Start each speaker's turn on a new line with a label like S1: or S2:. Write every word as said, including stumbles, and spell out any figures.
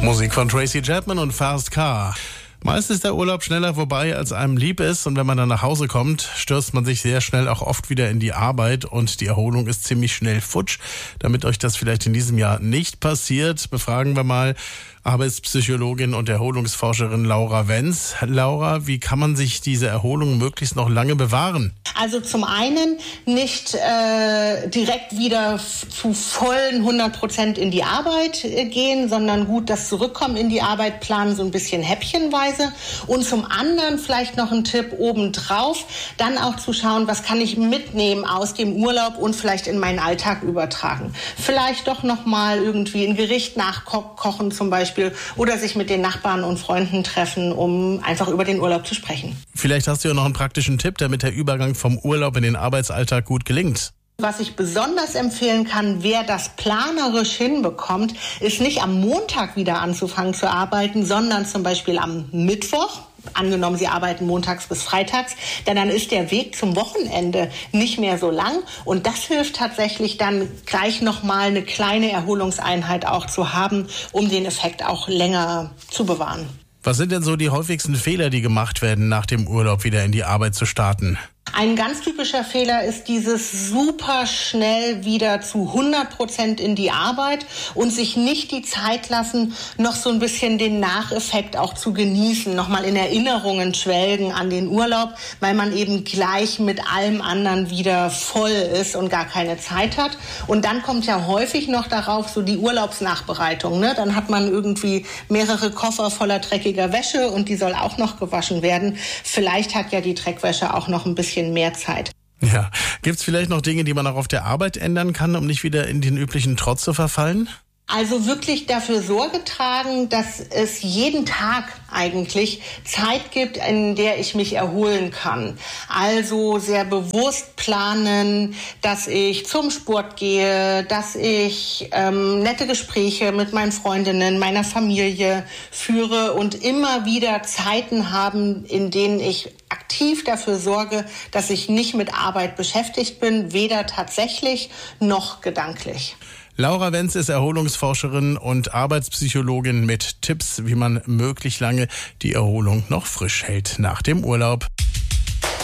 S1: Musik von Tracy Chapman und Fast Car. Meist ist der Urlaub schneller vorbei, als einem lieb ist, und wenn man dann nach Hause kommt, stürzt man sich sehr schnell auch oft wieder in die Arbeit und die Erholung ist ziemlich schnell futsch. Damit euch das vielleicht in diesem Jahr nicht passiert, befragen wir mal Arbeitspsychologin und Erholungsforscherin Laura Wenz. Laura, wie kann man sich diese Erholung möglichst noch lange bewahren?
S2: Also zum einen nicht äh, direkt wieder zu vollen hundert Prozent in die Arbeit äh, gehen, sondern gut das Zurückkommen in die Arbeit planen, so ein bisschen häppchenweise. Und zum anderen vielleicht noch ein Tipp obendrauf, dann auch zu schauen, was kann ich mitnehmen aus dem Urlaub und vielleicht in meinen Alltag übertragen. Vielleicht doch nochmal irgendwie ein Gericht nachkochen zum Beispiel oder sich mit den Nachbarn und Freunden treffen, um einfach über den Urlaub zu sprechen.
S1: Vielleicht hast du ja noch einen praktischen Tipp, damit der Übergang vom Urlaub in den Arbeitsalltag gut gelingt.
S2: Was ich besonders empfehlen kann, wer das planerisch hinbekommt, ist nicht am Montag wieder anzufangen zu arbeiten, sondern zum Beispiel am Mittwoch. Angenommen, Sie arbeiten montags bis freitags, denn dann ist der Weg zum Wochenende nicht mehr so lang. Und das hilft tatsächlich dann gleich nochmal eine kleine Erholungseinheit auch zu haben, um den Effekt auch länger zu bewahren.
S1: Was sind denn so die häufigsten Fehler, die gemacht werden, nach dem Urlaub wieder in die Arbeit zu starten?
S2: Ein ganz typischer Fehler ist dieses super schnell wieder zu hundert Prozent in die Arbeit und sich nicht die Zeit lassen, noch so ein bisschen den Nacheffekt auch zu genießen, nochmal in Erinnerungen schwelgen an den Urlaub, weil man eben gleich mit allem anderen wieder voll ist und gar keine Zeit hat. Und dann kommt ja häufig noch darauf so die Urlaubsnachbereitung, ne? Dann hat man irgendwie mehrere Koffer voller dreckiger Wäsche und die soll auch noch gewaschen werden. Vielleicht hat ja die Dreckwäsche auch noch ein bisschen mehr Zeit.
S1: Ja, gibt's vielleicht noch Dinge, die man auch auf der Arbeit ändern kann, um nicht wieder in den üblichen Trott zu verfallen?
S2: Also wirklich dafür Sorge tragen, dass es jeden Tag eigentlich Zeit gibt, in der ich mich erholen kann. Also sehr bewusst planen, dass ich zum Sport gehe, dass ich ähm, nette Gespräche mit meinen Freundinnen, meiner Familie führe und immer wieder Zeiten haben, in denen ich aktiv dafür sorge, dass ich nicht mit Arbeit beschäftigt bin, weder tatsächlich noch gedanklich.
S1: Laura Wenz ist Erholungsforscherin und Arbeitspsychologin mit Tipps, wie man möglichst lange die Erholung noch frisch hält nach dem Urlaub.